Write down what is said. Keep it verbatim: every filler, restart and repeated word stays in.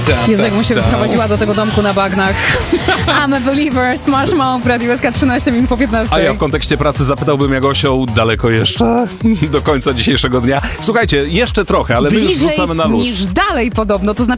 Jezu, jak mu się wyprowadziła do tego domku na bagnach. I'm a believer, Smash Mouth, Radio S K trzynaście minut po piętnastej. A ja w kontekście pracy zapytałbym jak osioł, daleko jeszcze do końca dzisiejszego dnia. Słuchajcie, jeszcze trochę, ale my już Bliżej rzucamy na luz. niż dalej podobno, to znaczy